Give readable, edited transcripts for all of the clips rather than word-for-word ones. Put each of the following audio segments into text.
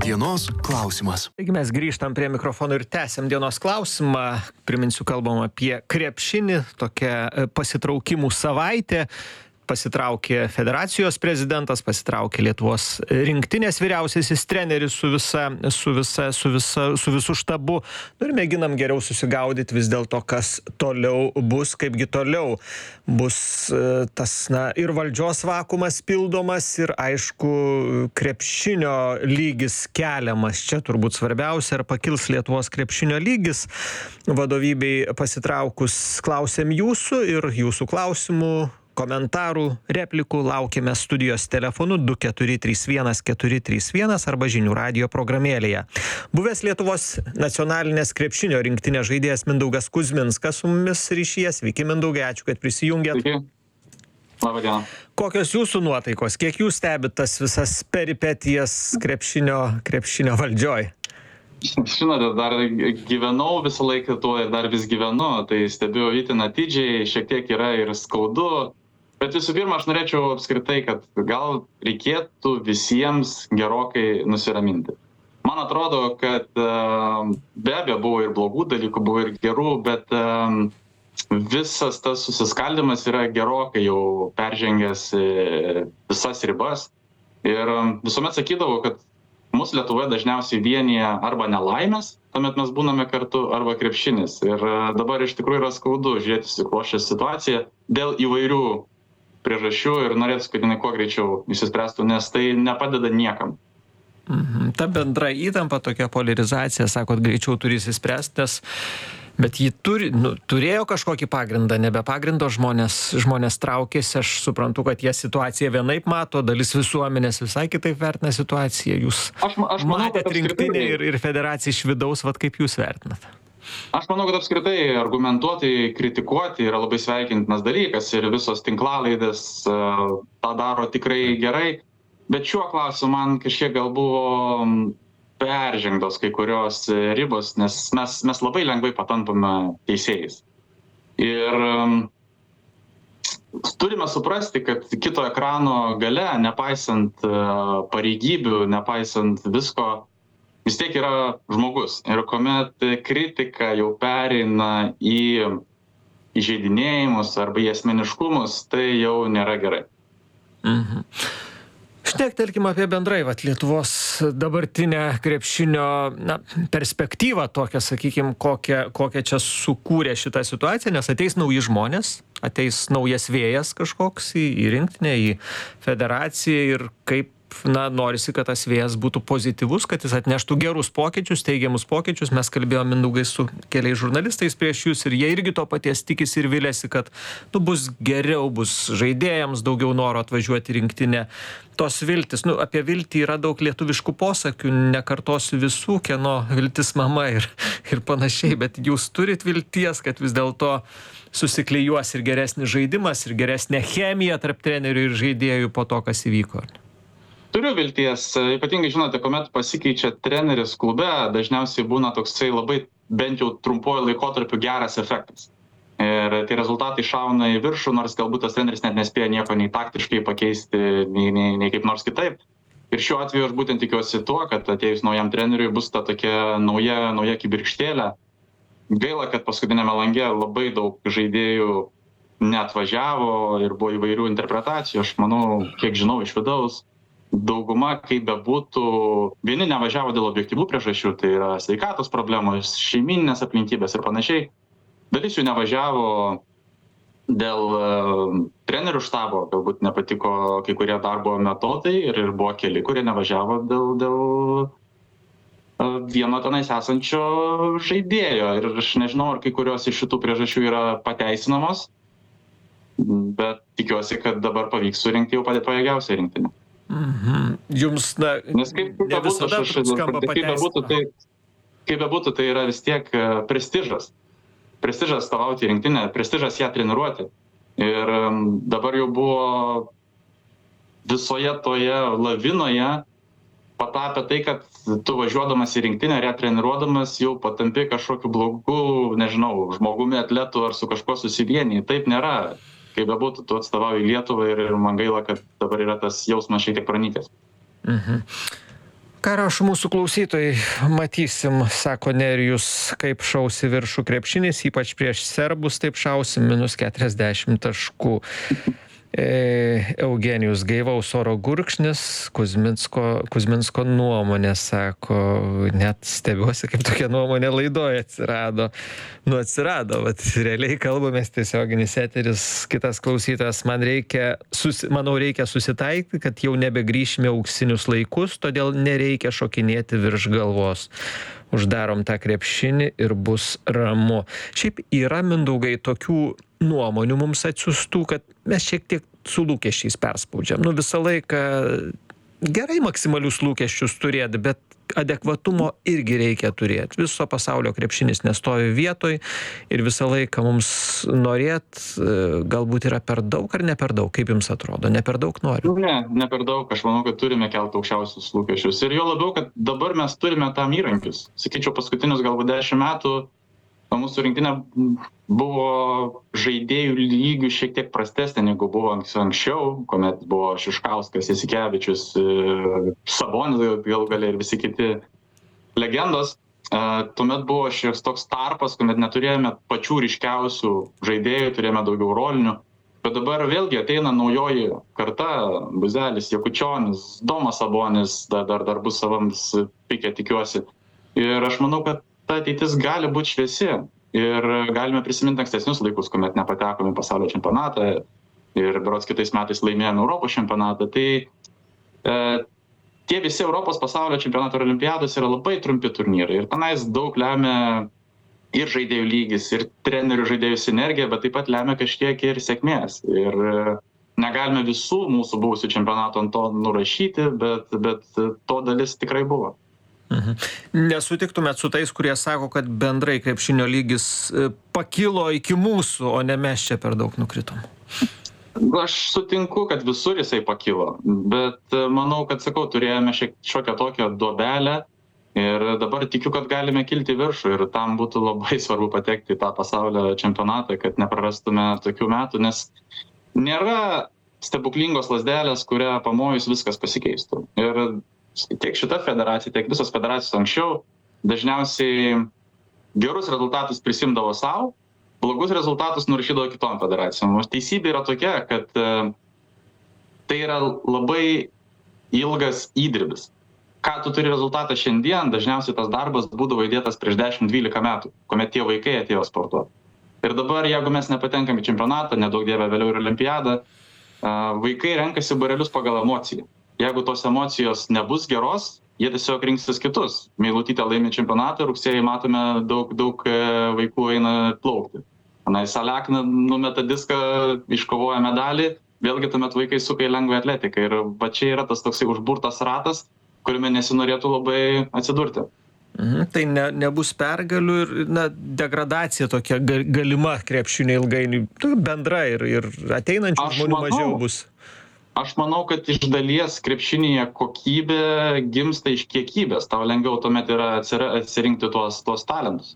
Dienos klausimas. Taigi mes grįžtam prie mikrofono ir tęsiam dienos klausimą. Priminsiu, kalbam apie krepšinį, tokia pasitraukimų savaitė. Pasitraukė federacijos prezidentas, pasitraukė Lietuvos rinktinės vyriausiasis treneris su visu štabu. Ir mėginam geriau susigaudyti vis dėlto, kas toliau bus, kaipgi toliau bus tas, ir valdžios vakuumas pildomas, ir aišku, krepšinio lygis keliamas. Čia turbūt svarbiausia, ar pakils Lietuvos krepšinio lygis. Vadovybei pasitraukus klausėm jūsų ir jūsų klausimų, komentarų, replikų laukiame studijos telefonu 2431 arba žinių radijo programėlėje. Buvęs Lietuvos nacionalinės krepšinio rinktinės žaidėjas Mindaugas Kuzminskas su mumis ryšyje. Sveiki, Mindaugai, ačiū, kad prisijungėt. Sveiki. Labą dieną. Kokios jūsų nuotaikos? Kiek jūs stebit tas visas peripetijas krepšinio valdžioj? Žinote, dar gyvenau visą laiką tuo ir dar vis gyvenu, tai stebiu itin atidžiai, šiek tiek yra ir skaudu. Bet visų pirma, aš norėčiau apskritai, kad gal reikėtų visiems gerokai nusiraminti. Man atrodo, kad be abejo buvo ir blogų dalykų, buvo ir gerų, bet visas tas susiskaldimas yra gerokai jau peržengęs visas ribas. Ir visuomet sakydavau, kad mūsų Lietuvoje dažniausiai vienyje arba nelaimės, tuomet mes būname kartu, arba krepšinis. Ir dabar iš tikrųjų yra skaudu žiūrėti susikloščią situaciją dėl įvairių priežasčių ir norėtų, kad jinai kuo greičiau išsispręstų, nes tai nepadeda niekam. Ta bendra įtampa, tokia polarizacija, sakot, greičiau turi išsispręsti, bet ji turėjo kažkokį pagrindą, nebe pagrindo žmonės traukėsi, aš suprantu, kad jie situaciją vienaip mato, dalis visuomenės visai kitaip vertina situaciją. Jūs matėt rinktinę ir federaciją iš vidaus, kaip jūs vertinat? Aš manau, kad apskritai argumentuotai kritikuoti yra labai sveikintinas dalykas ir visos tinklalaidės tą daro tikrai gerai, bet šiuo klausimu man kažkiek gal buvo peržengtos kai kurios ribos, nes mes labai lengvai patampame teisėjais. Ir turime suprasti, kad kito ekrano gale, nepaisant pareigybių, nepaisant visko, vis tiek yra žmogus. Ir kuomet kritika jau pereina į įžeidinėjimus arba į asmeniškumus, tai jau nėra gerai. Šnektelkim apie bendrai Lietuvos dabartinę krepšinio perspektyvą tokią, sakykime, kokią čia sukūrė šitą situaciją, nes ateis nauji žmonės, ateis naujas vėjas kažkoks į rinktinę, į federaciją ir kaip norisi, kad tas vėjas būtų pozityvus, kad jis atneštų gerus pokyčius, teigiamus pokyčius. Mes kalbėjome, Mindaugai, su keliais žurnalistais prieš jūs ir jie irgi to paties tikisi ir vilėsi, kad bus geriau, bus žaidėjams daugiau noro atvažiuoti rinktinę. Tos viltis, apie viltį yra daug lietuviškų posakių, nekartosiu visų, kieno viltis mama ir panašiai, bet jūs turit vilties, kad vis dėlto susiklijuos ir geresnis žaidimas, ir geresnė chemija tarp trenerių ir žaidėjų po to, kas įvyko. Turiu vilties, ypatingai žinote, kuomet pasikeičia treneris klube, dažniausiai būna toksai labai bent jau trumpuoju laikotarpiu geras efektas. Ir tie rezultatai šauna į viršų, nors galbūt tas treneris net nespėja nieko nei taktiškai pakeisti, nei kaip nors kitaip. Ir šiuo atveju aš būtent tikiuosi tuo, kad atėjus naujam treneriui bus ta tokia nauja kibirkštėlė. Gaila, kad paskutinėme lange labai daug žaidėjų neatvažiavo ir buvo įvairių interpretacijų. Aš manau, kiek žinau iš vidaus, dauguma, kaip bebūtų, vieni nevažiavo dėl objektyvių priežasčių, tai yra sveikatos problemos, šeiminės aplinkybės ir panašiai. Dalis jų nevažiavo dėl trenerių štabo, galbūt nepatiko kai kurie darbo metodai ir buvo keli, kurie nevažiavo dėl vieno tenais esančio žaidėjo. Ir aš nežinau, ar kai kurios iš šitų priežasčių yra pateisinamos, bet tikiuosi, kad dabar pavyks surinkti jau pajėgiausią rinktinę. Jums, nes kaip bebūtų, tai yra vis tiek prestižas. Prestižas stovauti rinktinę, prestižas ją treniruoti. Ir dabar jau buvo visoje toje lavinoje patapę tai, kad tu važiuodamas į rinktinę ir ją treniruodamas jau patampi kažkokiu blogu, nežinau, žmogumi, atletu ar su kažkuo susivieniji. Taip nėra. Kaip bebūtų, tu atstovauji Lietuvą ir man gaila, kad dabar yra tas jausmas šiek tiek pranykęs. Ką rašo mūsų klausytojai, matysim, sako Nerijus, kaip šaus į viršų krepšinis, ypač prieš serbus taip šausim, -40 taškų. Eugenijus, gaivaus oro gurkšnis, Kuzminsko nuomonė, sako, net stebiuosi, kaip tokia nuomonė laidoje atsirado. Atsirado, vat realiai kalbamės, tiesioginis eteris, kitas klausytojas, manau reikia susitaikyti, kad jau nebegrįšime auksinius laikus, todėl nereikia šokinėti virš galvos. Uždarom tą krepšinį ir bus ramu. Šiaip yra, Mindaugai, tokių nuomonių mums atsiųstų, kad mes šiek tiek su lūkesčiais perspaudžiam. Visą laiką gerai maksimalius lūkesčius turėti, bet adekvatumo irgi reikia turėti. Viso pasaulio krepšinis nestovi vietoj ir visą laiką mums norėt, galbūt yra per daug ar ne per daug, kaip jums atrodo? Ne per daug noriu? Ne per daug. Aš manau, kad turime kelti aukščiausius lūkesčius. Ir jo labiau, kad dabar mes turime tam įrankius. Sakyčiau, paskutinius galbūt 10 metų mūsų rinktinė buvo žaidėjų lygių šiek tiek prastesnė, negu buvo anksčiau, kuomet buvo Šiškauskas, Jasikevičius, Sabonis gal ir visi kiti legendos. Tuomet buvo šis toks tarpas, kuomet neturėjome pačių ryškiausių žaidėjų, turėjome daugiau rolinių. Bet dabar vėlgi ateina naujoji karta, Buzelis, Jakučionis, Domas Sabonis, dar bus savams pikė, tikiuosi. Ir aš manau, kad ta ateitis gali būti šviesi ir galime prisiminti ankstesnius laikus, kuomet nepatekome į pasaulio čempionatą ir berods kitais metais laimėjome Europos čempionatą. Tai tie visi Europos pasaulio čempionato ir olimpiados yra labai trumpi turnyrai ir tenais daug lemia ir žaidėjų lygis, ir trenerių žaidėjų sinergija, bet taip pat lemia kažkiek ir sėkmės. Ir negalime visų mūsų buvusių čempionatų ant to nurašyti, bet to dalis tikrai buvo. Nesutiktumėt su tais, kurie sako, kad bendrai krepšinio lygis pakilo iki mūsų, o ne mes čia per daug nukritom? Aš sutinku, kad visur jisai pakilo, bet manau, kad, turėjome šiokią tokią duobelę ir dabar tikiu, kad galime kilti viršų ir tam būtų labai svarbu patekti į tą pasaulio čempionatą, kad neprarastume tokių metų, nes nėra stebuklingos lazdelės, kurią pamojus viskas pasikeistų. Ir tiek šita federacija, tiek visos federacijos anksčiau dažniausiai gerus rezultatus prisimdavo savo, blogus rezultatus nurašydavo kitom federacijom. O teisybė yra tokia, kad tai yra labai ilgas įdirbis. Ką tu turi rezultatą šiandien, dažniausiai tas darbas būdavo įdėtas prieš 10-12 metų, kuomet tie vaikai atėjo sportuoti. Ir dabar, jeigu mes nepatenkam į čempionatą, nedaug dievė vėliau ir olimpiadą, vaikai renkasi būrelius pagal emociją. Jeigu tos emocijos nebus geros, jie tiesiog rinksis kitus. Meilutytė laimi čempionatą, rugsėjai matome daug vaikų eina plaukti. Salekna numeta diską, iškovoja medalį, vėlgi tuomet vaikai suka į lengvą atletiką. Ir va čia yra tas toksai užburtas ratas, kuriame nesinorėtų labai atsidurti. Tai nebus pergalių ir degradacija tokia galima krepšinio ilgainiui, bendra ir ateinančių žmonių mažiau bus. Aš manau, kad iš dalies krepšinyje kokybė gimsta iš kiekybės. Tau lengviau tuomet yra atsirinkti tuos talentus.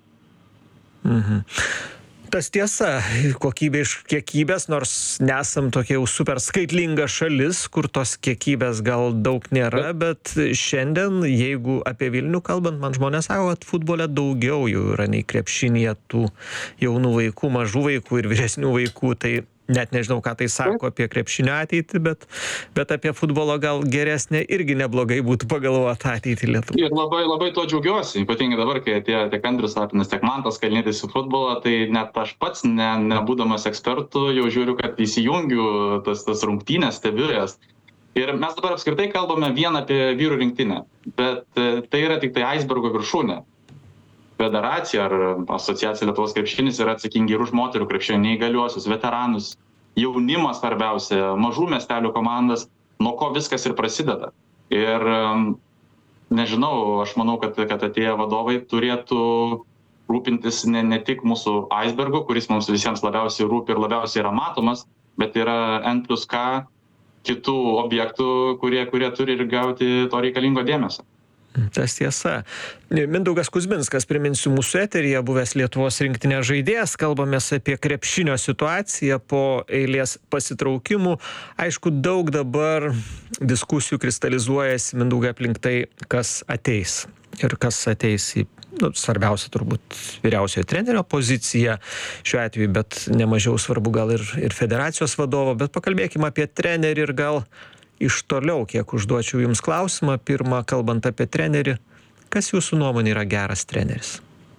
Tas tiesa, kokybė iš kiekybės, nors nesam tokia jau super skaitlinga šalis, kur tos kiekybės gal daug nėra, bet šiandien, jeigu apie Vilnių kalbant, man žmonės sako, kad futbole daugiau jau yra nei krepšinyje tų jaunų vaikų, mažų vaikų ir vyresnių vaikų, tai net nežinau, ką tai sako apie krepšinio ateitį, bet apie futbolo gal geresnė irgi neblogai būtų pagalvoti ateitį Lietuvą. Ir labai to džiaugiuosi, ypatingai dabar, kai atėjo tiek Andrius Tapinas, tiek Mantas Kalnietis į futbolą, tai net aš pats, nebūdamas ekspertu, jau žiūriu, kad įsijungiu tas rungtynės, stebiu jas. Ir mes dabar apskritai kalbame vien apie vyrų rinktinę, bet tai yra tik tai aisbergo viršūnė. Federacija ar asociacija Lietuvos krepšinis yra atsakingi ir už moterų krepšinio, neįgaliuosius, veteranus, jaunimą svarbiausia, mažų miestelių komandas, nuo ko viskas ir prasideda. Ir nežinau, aš manau, kad atėję vadovai turėtų rūpintis ne tik mūsų aisbergu, kuris mums visiems labiausiai rūpi ir labiausiai yra matomas, bet yra N+K kitų objektų, kurie turi ir gauti to reikalingo dėmesio. Tas tiesa. Mindaugas Kuzminskas, priminsiu, mūsų eteryje buvęs Lietuvos rinktinės žaidėjas. Kalbamės apie krepšinio situaciją po eilės pasitraukimų. Aišku, daug dabar diskusijų kristalizuojasi, Mindaugai, aplink tai, kas ateis. Ir kas ateis į, svarbiausia turbūt, vyriausiojo trenerio poziciją šiuo atveju, bet nemažiau svarbu gal ir federacijos vadovo. Bet pakalbėkime apie trenerį ir gal iš toliau, kiek užduočiau jums klausimą. Pirmą, kalbant apie trenerį, kas jūsų nuomonė yra geras treneris?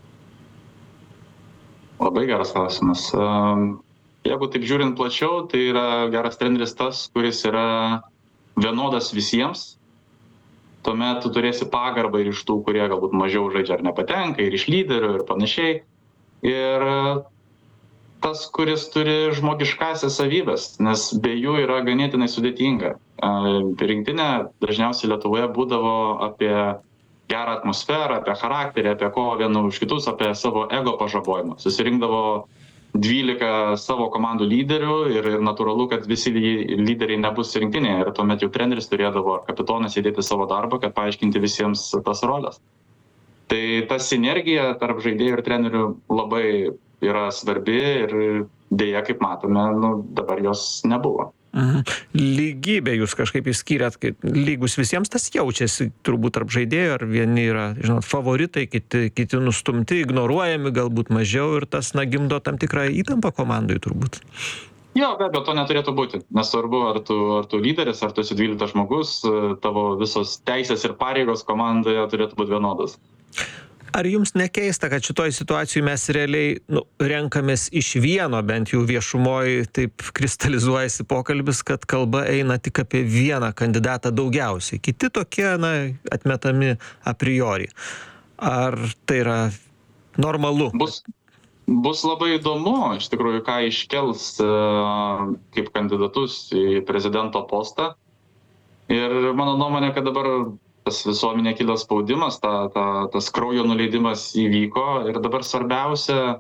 Labai geras klausimas. Jeigu taip žiūrint plačiau, tai yra geras treneris tas, kuris yra vienodas visiems. Tuomet tu turėsi pagarbą ir iš tų, kurie galbūt mažiau žaidžia ar nepatenka, ir iš lyderių ir panašiai. Ir tas, kuris turi žmogiškąsias savybės, nes be jų yra ganėtinai sudėtinga. Rinktinė dažniausiai Lietuvoje būdavo apie gerą atmosferą, apie charakterį, apie kovą vienų už kitus, apie savo ego pažabojimą. Susirinkdavo 12 savo komandų lyderių ir natūralu, kad visi lyderiai nebus rinktinėje ir tuomet jau treneris turėdavo ar kapitonas įdėti savo darbą, kad paaiškinti visiems tas roles. Tai ta sinergija tarp žaidėjų ir trenerių labai yra svarbi ir dėja, kaip matome, dabar jos nebuvo. Lygybė jūs kažkaip išskyrėt, kad lygus visiems tas jaučiasi turbūt tarp žaidėjų, ar vieni yra, favoritai, kiti nustumti, ignoruojami galbūt mažiau ir tas, gimdo tam tikrą įtampą komandai turbūt. Jo, be abejo, to neturėtų būti. Nesvarbu, ar tu lyderis, ar tu esi 12 žmogus, tavo visos teisės ir pareigos komandoje turėtų būti vienodas. Ar jums nekeista, kad šitoj situacijai mes realiai renkamės iš vieno, bent jau viešumoje taip kristalizuojasi pokalbis, kad kalba eina tik apie vieną kandidatą daugiausiai. Kiti tokie, atmetami a priori. Ar tai yra normalu? Bus labai įdomu, iš tikrųjų, ką iškels kaip kandidatus į prezidento postą. Ir mano nuomonė, kad dabar tas visuomenė kilęs spaudimas, tas kraujo nuleidimas įvyko ir dabar svarbiausia,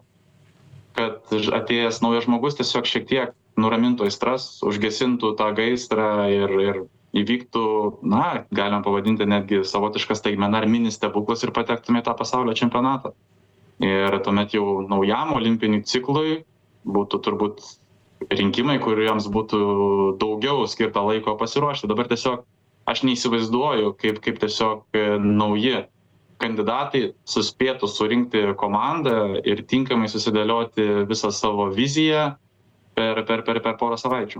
kad atėjęs naujas žmogus tiesiog šiek tiek nuramintų aistras, užgesintų tą gaisrą ir įvyktų, galim pavadinti netgi savotišką staigmeną ar mini stebuklas ir patektume į tą pasaulio čempionatą. Ir tuomet jau naujam olimpiniui ciklui būtų turbūt rinkimai, kuriems būtų daugiau skirta laiko pasiruošti. Dabar tiesiog aš neįsivaizduoju, kaip tiesiog nauji kandidatai suspėtų surinkti komandą ir tinkamai susidėlioti visą savo viziją per porą savaičių.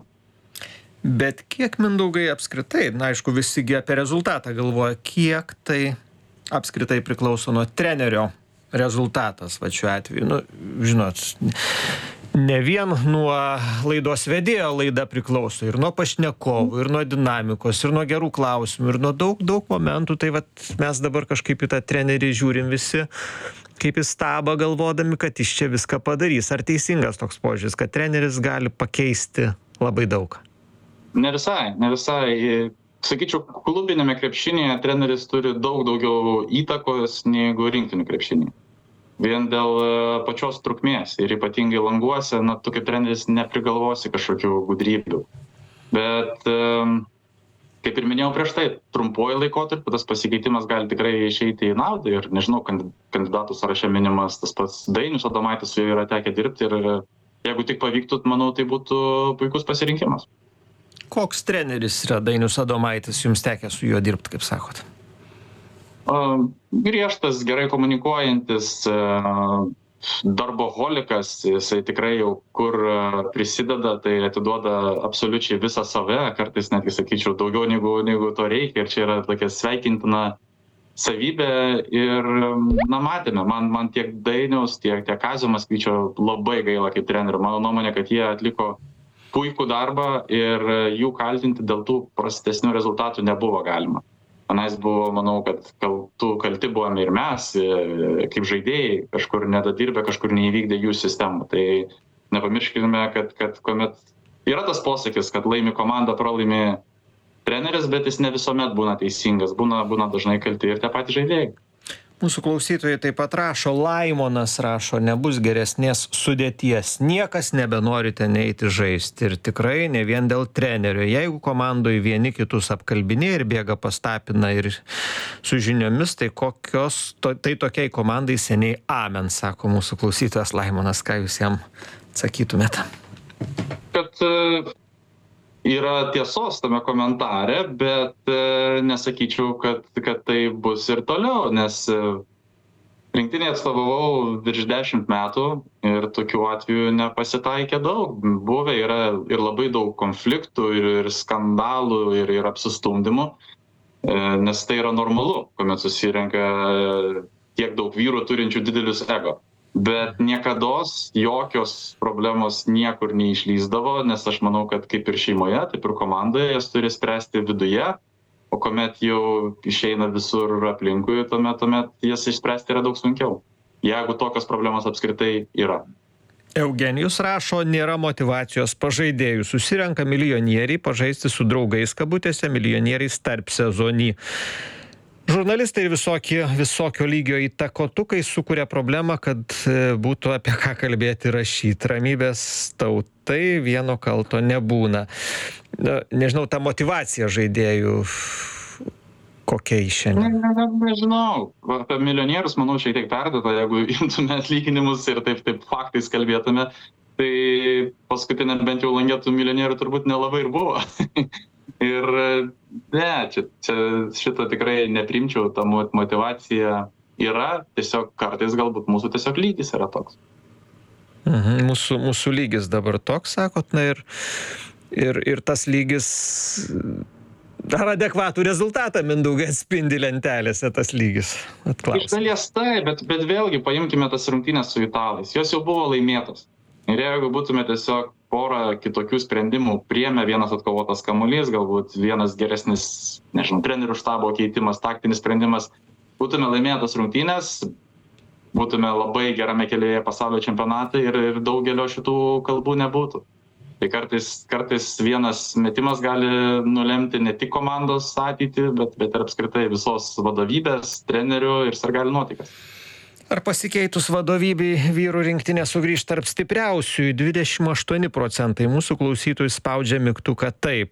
Bet kiek, Mindaugai, apskritai, aišku, visigi apie rezultatą galvoja, kiek tai apskritai priklauso nuo trenerio rezultatas, šiuo atveju, žinot, ne vien nuo laidos vedėjo laida priklauso, ir nuo pašnekovų, ir nuo dinamikos, ir nuo gerų klausimų, ir nuo daug momentų. Tai mes dabar kažkaip į tą trenerį žiūrim visi, kaip į stabą, galvodami, kad jis čia viską padarys. Ar teisingas toks požiūris, kad treneris gali pakeisti labai daug? Ne visai. Sakyčiau, klubinėme krepšinėje treneris turi daug daugiau įtakos negu rinktinių krepšinėje. Vien dėl pačios trukmės ir ypatingai languose, tu kaip treneris neprigalvosi kažkokių gudrybių. Bet, kaip ir minėjau prieš tai, trumpuoju laikotarpiu tas pasikeitimas gali tikrai išeiti į naudą ir, nežinau, kandidatų sąraše minimas tas pats Dainius Adomaitis, su juo yra tekę dirbti ir jeigu tik pavyktų, manau, tai būtų puikus pasirinkimas. Koks treneris yra Dainius Adomaitis, jums tekę su juo dirbti, kaip sakot? Griežtas, gerai komunikuojantis, darboholikas, jisai tikrai jau kur prisideda, tai atiduoda absoliučiai visą save, kartais netgi sakyčiau daugiau negu to reikia ir čia yra tokia sveikintina savybė ir, matėme, man tiek Dainiaus, tiek Kazio Maskvyčio labai gaila kaip trenerių. Mano nuomonė, kad jie atliko puikų darbą ir jų kaltinti dėl tų prastesnių rezultatų nebuvo galima. Anais buvo, manau, kad kalti buvome ir mes, kaip žaidėjai, kažkur nedadirbę, kažkur neįvykdė jų sistemą. Tai nepamirškime, kad kuomet yra tas posakis, kad laimi komanda, pralaimi treneris, bet jis ne visuomet būna teisingas, būna dažnai kalti ir tie patys žaidėjai. Mūsų klausytojai taip pat rašo, Laimonas rašo, nebus geresnės sudėties. Niekas nebenori ten eiti žaisti. Ir tikrai ne vien dėl trenerio. Jeigu komandoje vieni kitus apkalbinėja ir bėga pastapiną ir su žiniomis, tai tai tokiai komandai seniai amen, sako mūsų klausytojas Laimonas. Ką jūs jam sakytumėte? Kad yra tiesos tame komentare, bet nesakyčiau, kad tai bus ir toliau, nes rinktinėje atstovavau virš 10 metų ir tokių atvejų nepasitaikė daug. Buvę yra ir labai daug konfliktų, ir skandalų, ir apsistumdymų, nes tai yra normalu, kuomet susirenka tiek daug vyrų turinčių didelius ego. Bet niekados jokios problemos niekur neišlįsdavo, nes aš manau, kad kaip ir šeimoje, taip ir komandoje jas turi spręsti viduje, o kuomet jau išeina visur aplinkui, tuomet jas išspręsti yra daug sunkiau, jeigu tokios problemos apskritai yra. Eugenijus rašo, nėra motyvacijos pažaidėjų. Susirenka milijonieriai pažaisti su draugais kabutėse, milijonieriais tarp sezonį. Žurnalistai ir visokio lygio įtakotukai sukuria problemą, kad būtų apie ką kalbėti rašyti. Ramybės tautai vieno kalto nebūna. Nežinau, ta motyvacija žaidėjų kokia šiandien? Nežinau. Apie milijonierius, manau, šiek tiek perdėta, jeigu imtume atlyginimus ir taip faktais kalbėtume, tai paskutinė bent jau langėtų milijonierių turbūt nelabai ir buvo. Ir ne, čia šito tikrai neprimčiau, ta motyvacija yra, tiesiog kartais galbūt mūsų tiesiog lygis yra toks. Mūsų lygis dabar toks, sakot, na ir tas lygis dar adekvatų rezultatą, Mindaugai, atspindi lentelėse tas lygis. Iš dalies tai, bet vėlgi paimkime tas rungtynes su italais, jos jau buvo laimėtos. Ir jeigu būtume tiesiog porą kitokių sprendimų priėmę, vienas atkovotas kamuolys, galbūt vienas geresnis, nežinau, trenerių štabo keitimas, taktinis sprendimas, būtume laimėtos rungtynės, būtume labai gerame kelyje pasaulio čempionatą ir daugelio šitų kalbų nebūtų. Tai kartais vienas metimas gali nulemti ne tik komandos ateitį, bet ir apskritai visos vadovybės, trenerių ir sirgalių nuotaikas. Ar pasikeitus vadovybei vyrų rinktinė sugrįš tarp stipriausių? 28% mūsų klausytojų spaudžia mygtuką taip,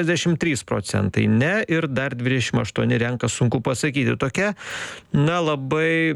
43% ne ir dar 28% renka, sunku pasakyti. Tokia, labai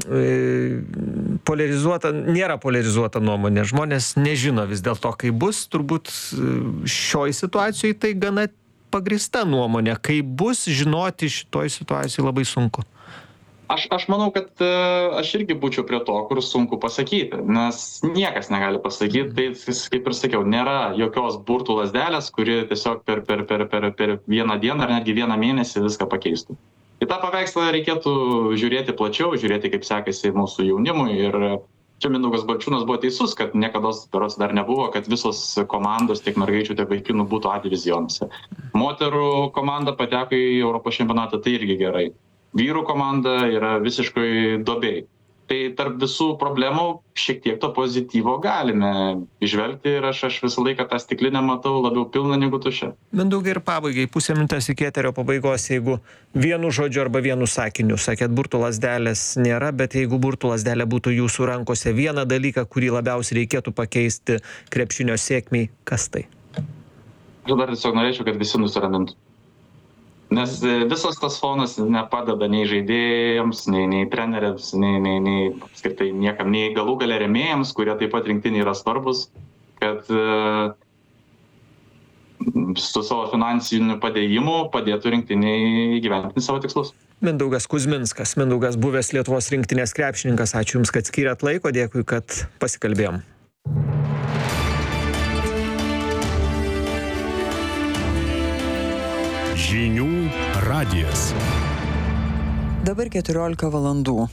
polarizuota, nėra polarizuota nuomonė. Žmonės nežino vis dėlto, kai bus, turbūt šioj situacijai tai gana pagrįsta nuomonė. Kai bus, žinoti šitoj situacijai labai sunku. Aš manau, kad aš irgi būčiau prie to, kur sunku pasakyti, nes niekas negali pasakyti, tai kaip ir sakiau, nėra jokios burtų lazdelės, kuri tiesiog per vieną dieną ar netgi vieną mėnesį viską pakeistų. Į tą paveikslą reikėtų žiūrėti plačiau, žiūrėti, kaip sekasi mūsų jaunimui ir čia Mindaugas Balčiūnas buvo teisus, kad niekados berods dar nebuvo, kad visos komandos, tiek mergaičių, tiek vaikinų būtų A divizionuose. Moterų komanda pateko į Europos čempionatą, tai irgi gerai. Vyrų komanda yra visiškai duobėj. Tai tarp visų problemų šiek tiek to pozityvo galime įžvelgti ir aš visą laiką tą stiklinę matau labiau pilną negu tuščią. Mindaugai, ir pabaigai, pusę minutės iki eterio pabaigos, jeigu vienu žodžiu arba vienu sakiniu, sakėt, burtų lazdelės nėra, bet jeigu burtų lazdelė būtų jūsų rankose, vieną dalyką, kurį labiausiai reikėtų pakeisti krepšinio sėkmei, kas tai? Aš dar tiesiog norėčiau, kad visi nusiramintų. Nes visas tas fonas nepadeda nei žaidėjams, nei treneriams, nei apskritai niekam, nei galų gale rėmėjams, kurie taip pat rinktinėje yra svarbus, kad su savo finansiniu padėjimu padėtų rinktinėje įgyvendinti savo tikslus. Mindaugas Kuzminskas, Mindaugas buvęs Lietuvos rinktinės krepšininkas, ačiū Jums, kad skyrėt laiko, dėkui, kad pasikalbėjom. Žinių radijas. Dabar 14 valandų.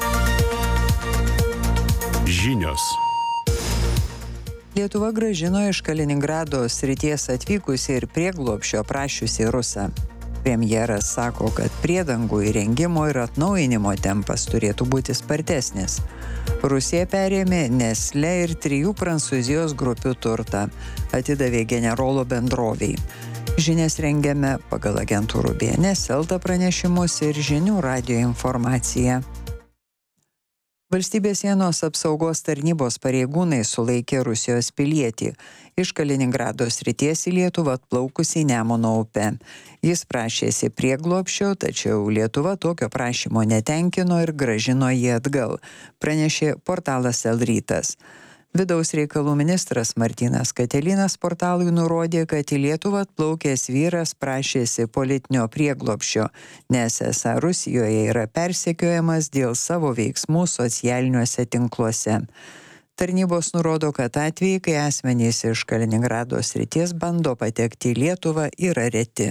Žinios. Lietuva grąžino iš Kaliningrado srities atvykusį ir prieglobsčio prašiusį rusą. Premjeras sako, kad priedangų įrengimo ir atnaujinimo tempas turėtų būti spartesnis. Rusija perėmė Nestlé ir 3 Prancūzijos grupių turtą, atidavė generolo bendroviai. Žinias rengiame pagal agentūrų BNS, Elta pranešimus ir Žinių radijo informaciją. Valstybės sienos apsaugos tarnybos pareigūnai sulaikė Rusijos pilietį iš Kaliningrado srities į Lietuvą atplaukusį Nemuno upę. Jis prašėsi prieglobsčio, tačiau Lietuva tokio prašymo netenkino ir grąžino jį atgal, pranešė portalas L-rytas. Vidaus reikalų ministras Martynas Katelinas portalui nurodė, kad į Lietuvą atplaukęs vyras prašėsi politinio prieglobsčio, nes esą Rusijoje yra persekiojamas dėl savo veiksmų socialiniuose tinkluose. Tarnybos nurodo, kad atvejai, kai asmenys iš Kaliningrado srities bando patekti į Lietuvą, yra reti.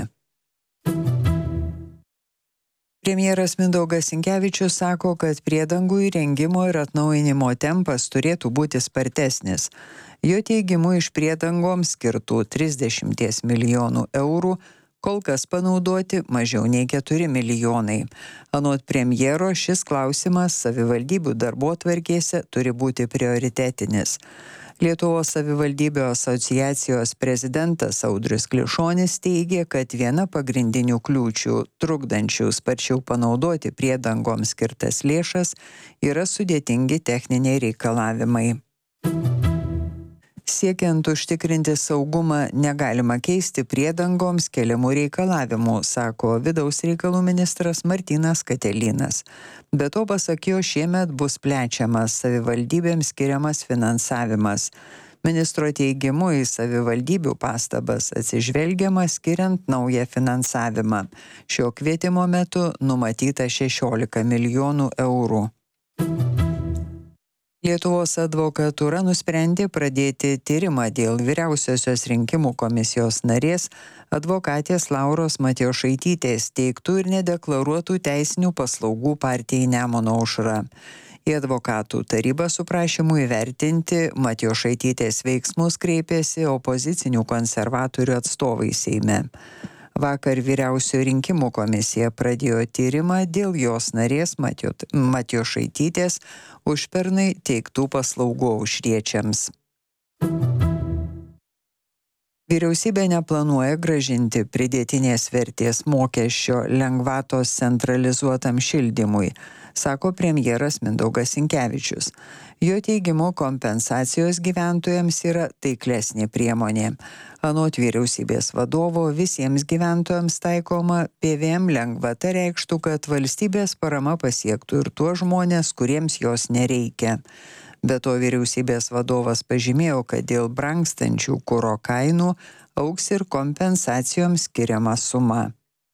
Premjeras Mindaugas Sinkevičius sako, kad priedangų įrengimo ir atnaujinimo tempas turėtų būti spartesnis. Jo teigimu iš priedangoms skirtų 30 milijonų eurų kol kas panaudoti mažiau nei 4 milijonai. Anot premjero, šis klausimas savivaldybių darbotvarkėse turi būti prioritetinis. Lietuvos savivaldybių asociacijos prezidentas Audrius Klišonis teigė, kad viena pagrindinių kliūčių, trukdančių sparčiau panaudoti priedangoms skirtas lėšas, yra sudėtingi techniniai reikalavimai. Siekiant užtikrinti saugumą, negalima keisti priedangoms keliamų reikalavimų, sako vidaus reikalų ministras Martynas Katelinas. Be to, pasak jo, šiemet bus plečiamas savivaldybėms skiriamas finansavimas. Ministro teigimu į savivaldybių pastabas atsižvelgiama skiriant naują finansavimą. Šio kvietimo metu numatyta 16 milijonų eurų. Lietuvos advokatūra nusprendė pradėti tyrimą dėl vyriausiosios rinkimų komisijos narės advokatės Lauros Matjošaitytės teiktų ir nedeklaruotų teisinių paslaugų partijai Nemuno aušra. Į advokatų tarybą su prašymu įvertinti Matjošaitytės veiksmus kreipėsi opozicinių konservatorių atstovai Seime. Vakar vyriausioji rinkimų komisija pradėjo tyrimą dėl jos narės Matjošaitytės užpernai teiktų paslaugų aušriečiams. Vyriausybė neplanuoja grąžinti pridėtinės vertės mokesčio lengvatos centralizuotam šildymui, sako premjeras Mindaugas Sinkevičius. Jo teigimu, kompensacijos gyventojams yra taiklesnė priemonė. Anot vyriausybės vadovo, visiems gyventojams taikoma PVM lengvata reikštų, kad valstybės parama pasiektų ir tuos žmonės, kuriems jos nereikia. Be to, vyriausybės vadovas pažymėjo, kad dėl brangstančių kuro kainų augs ir kompensacijoms skiriama suma.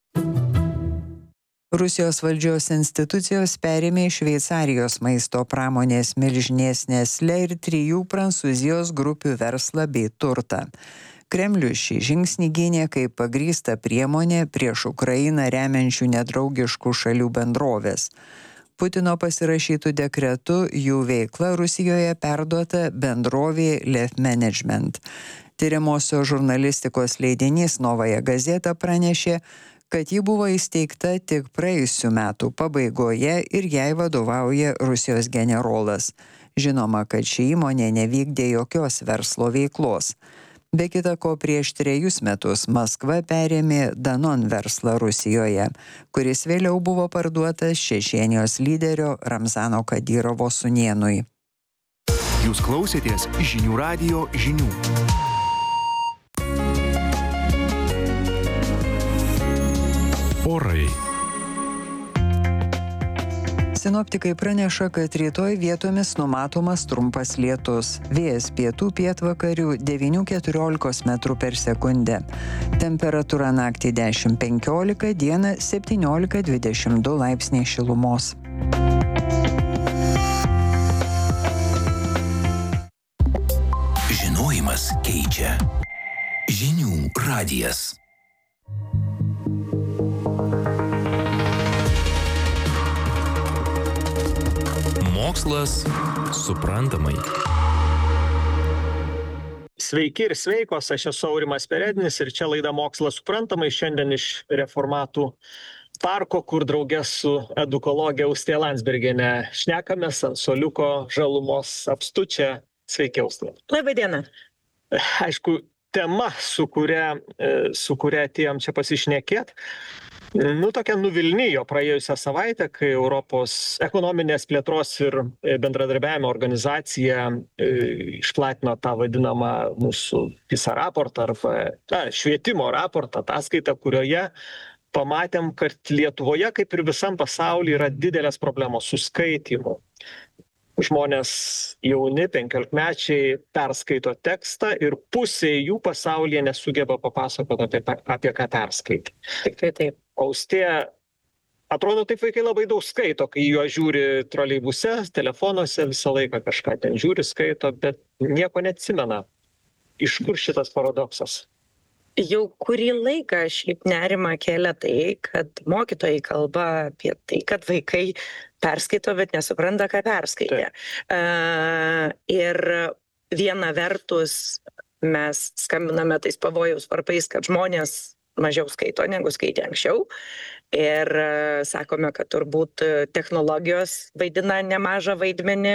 Rusijos valdžios institucijos perėmė Šveicarijos maisto pramonės milžinės Nestlé ir 3 Prancūzijos grupių verslą bei turtą. Kremlius šį žingsnį gynė kaip pagrįstą priemonę prieš Ukrainą remiančių nedraugiškų šalių bendrovės. Putino pasirašytų dekretu jų veikla Rusijoje perduota bendrovė Lev Management. Tyriamosios žurnalistikos leidinys Novaja Gazeta pranešė, kad ji buvo įsteigta tik praėjusių metų pabaigoje ir jai vadovauja Rusijos generolas. Žinoma, kad ši įmonė nevykdė jokios verslo veiklos. Be kita ko, prieš 3 metus Maskva perėmė Danon verslą Rusijoje, kuris vėliau buvo parduotas Čečėnijos lyderio Ramzano Kadyrovo sūnėnui. Jūs klausėtės Žinių radijo žinių. Orai. Sinoptikai praneša, kad rytoj vietomis numatomas trumpas lietus. Vėjas pietų pietvakarių 9–14 metrų per sekundę. Temperatūra naktį 10–15, dieną 17–22 laipsniai šilumos. Žinojimas keičia. Žinių radijas. Mokslas suprantamai. Sveiki ir sveikos, aš esu Aurimas Perednis ir čia laida Mokslas suprantamai, šiandien iš Reformatų parko, kur drauge su edukologė Austėja Landsbergienė šnekamės ant suoliuko žalumos apstu čia. Sveiki, Austėja. Labą dieną. Aišku, tema, su kuria atėjom čia pasišnekėt. Tokia nuvilnijo praėjusią savaitę, kai Europos ekonominės plėtros ir bendradarbiavimo organizacija išplatino tą vadinamą mūsų PISA raportą arba švietimo raportą, ataskaitą, kurioje pamatėm, kad Lietuvoje, kaip ir visam pasaulyje, yra didelės problemos su skaitymu. Žmonės jauni, 15-mečiai perskaito tekstą ir pusė jų pasaulyje nesugeba papasakoti apie ką perskaitė. Tikrai taip. Austėja, atrodo, taip vaikai labai daug skaito, kai juo žiūri troleibuse, telefonuose, visą laiką kažką ten žiūri, skaito, bet nieko neatsimena. Iš kur šitas paradoksas? Jau kurį laiką šiaip nerimą kelia tai, kad mokytojai kalba apie tai, kad vaikai perskaito, bet nesupranta, ką perskaitė. Ir viena vertus mes skambiname tais pavojaus varpais, kad žmonės mažiau skaito, negu skaitė anksčiau. Ir sakome, kad turbūt technologijos vaidina nemažą vaidmenį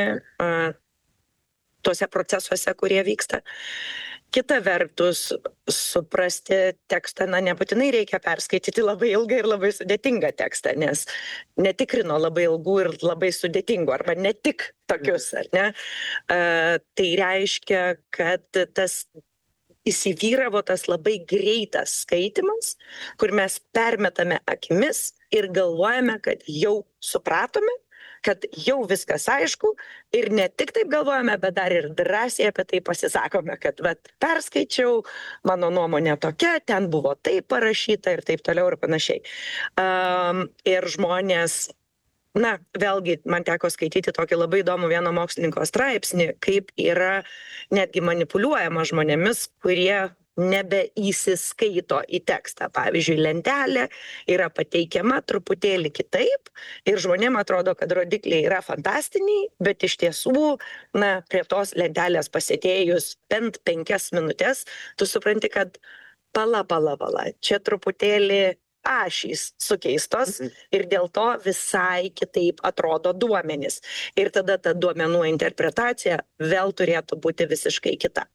tuose procesuose, kurie vyksta. Kita vertus, suprasti tekstą, nebūtinai reikia perskaityti labai ilgą ir labai sudėtingą tekstą, nes netikrino labai ilgų ir labai sudėtingų, arba ne tik tokius, ar ne? Tai reiškia, kad tas įsivyravo tas labai greitas skaitimas, kur mes permetame akimis ir galvojame, kad jau supratome, kad jau viskas aišku ir ne tik taip galvojame, bet dar ir drąsiai apie tai pasisakome, kad perskaičiau, mano nuomonė tokia, ten buvo taip parašyta ir taip toliau ir panašiai. Ir žmonės, vėlgi, man teko skaityti tokį labai įdomų vieno mokslininko straipsnį, kaip yra netgi manipuliuojama žmonėmis, kurie nebeįsiskaito į tekstą. Pavyzdžiui, lentelė yra pateikiama truputėlį kitaip ir žmonėm atrodo, kad rodikliai yra fantastiniai, bet iš tiesų, prie tos lentelės pasėdėjus bent 5 minutės, tu supranti, kad pala, čia truputėlį ašys sukeistos ir dėl to visai kitaip atrodo duomenys. Ir tada ta duomenų interpretacija vėl turėtų būti visiškai kita.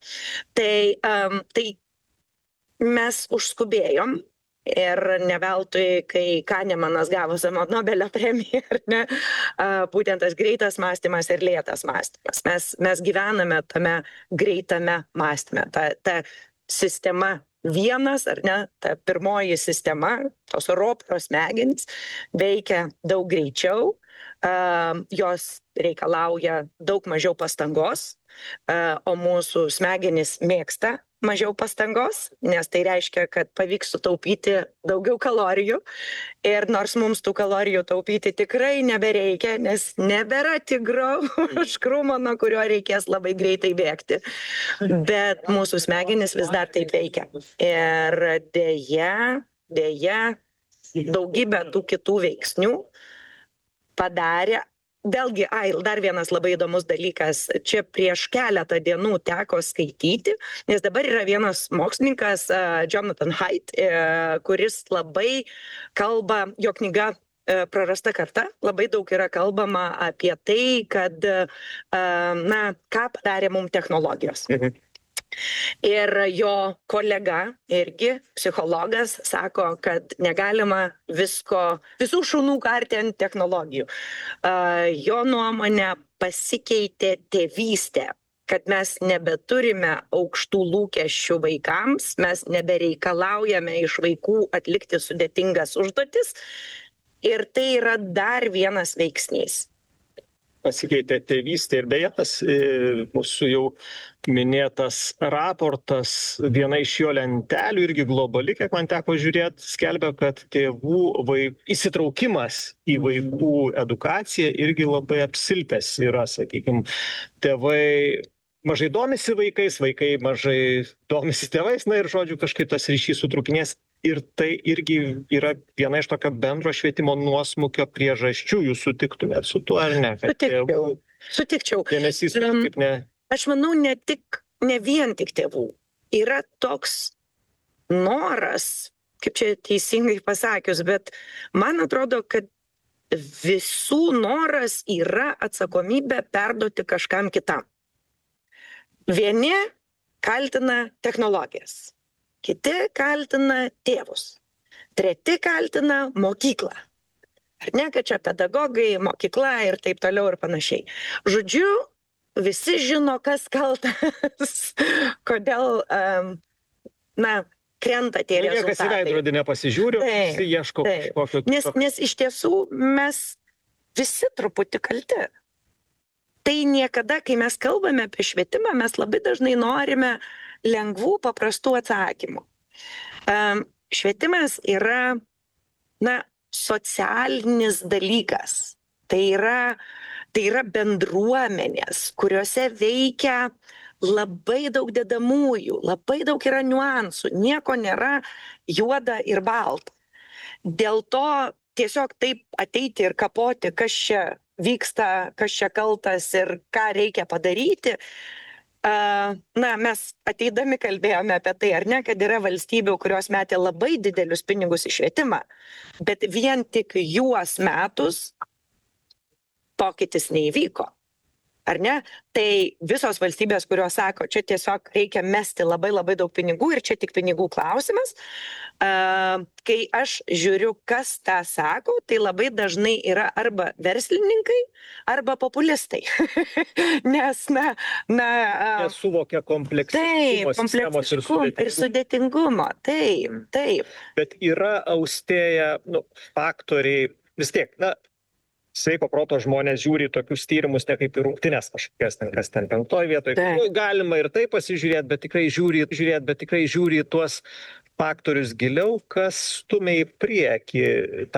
Tai mes užskubėjom ir ne veltui, kai Kanemanas gavo Nobelio premiją, ar ne, būtent tas greitas mąstymas ir lėtas mąstymas. Mes gyvename tame greitame mąstyme. Ta sistema vienas, ar ne, ta pirmoji sistema, tos ropros smegenys, veikia daug greičiau, jos reikalauja daug mažiau pastangos, o mūsų smegenys mėgsta mažiau pastangos, nes tai reiškia, kad pavyks sutaupyti daugiau kalorijų. Ir nors mums tų kalorijų taupyti tikrai nebereikia, nes nebėra tigro už krūmo, nuo kurio reikės labai greitai bėgti. Bet mūsų smegenys vis dar taip veikia. Ir dėja, daugybė tų kitų veiksnių padarė. Vėlgi, dar vienas labai įdomus dalykas, čia prieš keletą dienų teko skaityti, nes dabar yra vienas mokslininkas, Jonathan Haidt, kuris labai kalba, jo knyga Prarasta karta, labai daug yra kalbama apie tai, kad, ką padarė mums technologijos. Ir jo kolega, irgi psichologas, sako, kad negalima visų šunų karti ant technologijų. Jo nuomonė pasikeitė tėvystė, kad mes nebeturime aukštų lūkesčių vaikams, mes nebereikalaujame iš vaikų atlikti sudėtingas užduotis. Ir tai yra dar vienas veiksnys. Pasikeitė tėvystė ir beje tas mūsų jau minėtas raportas, viena iš jo lentelių irgi globali, kiek man teko žiūrėti, skelbia, kad tėvų įsitraukimas į vaikų edukaciją irgi labai apsilpęs yra, sakykime, tėvai mažai domisi vaikais, vaikai mažai domisi tėvais, ir žodžiu kažkaip tas ryšys sutrūkinės. Ir tai irgi yra viena iš tokio bendro švietimo nuosmukio priežasčių. Jūs sutiktumėt su tuo ar ne? Sutikčiau. Dėmesys kaip ne. Aš manau, ne vien tik tėvų. Yra toks noras, kaip čia teisingai pasakius, bet man atrodo, kad visų noras yra atsakomybę perduoti kažkam kitam. Vieni kaltina technologijas, kiti kaltina tėvus, treti kaltina mokyklą. Ar ne, kad čia pedagogai, mokykla ir taip toliau ir panašiai. Žodžiu, visi žino, kas kaltas, kodėl, krenta tie rezultatai. Niekas į veidrodį nepasižiūri, visi ieško kažkokio. Nes iš tiesų mes visi truputį kalti. Tai niekada, kai mes kalbame apie švietimą, mes labai dažnai norime lengvų, paprastų atsakymų. Švietimas yra, socialinis dalykas. Tai yra bendruomenės, kuriuose veikia labai daug dedamųjų, labai daug yra niuansų, nieko nėra juoda ir balta. Dėl to tiesiog taip ateiti ir kapoti, kas čia vyksta, kas čia kaltas ir ką reikia padaryti. Mes ateidami kalbėjome apie tai, ar ne, kad yra valstybių, kurios metė labai didelius pinigus į švietimą, bet vien tik juos metus pokytis neįvyko. Ar ne? Tai visos valstybės, kurios sako, čia tiesiog reikia mesti labai labai daug pinigų ir čia tik pinigų klausimas. Kai aš žiūriu, kas tą sako, tai labai dažnai yra arba verslininkai, arba populistai. Nes, Nesuvokia kompleksiškumo ir sudėtingumo. Taip. Bet yra austėja faktoriai, vis tiek, sveiko proto žmonės žiūri tokius tyrimus ne kaip į rungtynes kažkokias, kas ten 5 vietoje. Galima ir tai pasižiūrėti, bet tikrai žiūri tuos faktorius giliau, kas stumia į priekį tą